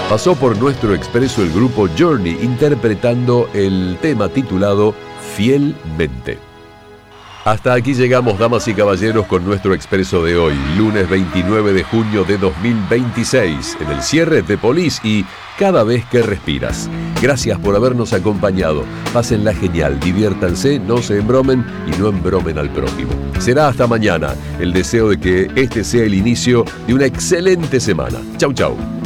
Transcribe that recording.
Pasó por nuestro expreso el grupo Journey interpretando el tema titulado Fielmente. Hasta aquí llegamos, damas y caballeros, con nuestro expreso de hoy, lunes 29 de junio de 2026, en el cierre de Police y Cada vez que respiras. Gracias por habernos acompañado. Pásenla genial, diviértanse, no se embromen y no embromen al prójimo. Será hasta mañana. El deseo de que este sea el inicio de una excelente semana. Chau, chau.